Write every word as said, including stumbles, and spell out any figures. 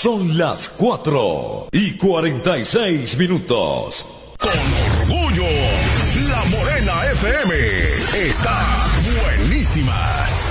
Son las cuatro y cuarenta y seis minutos. Con orgullo, La Morena F M está buenísima.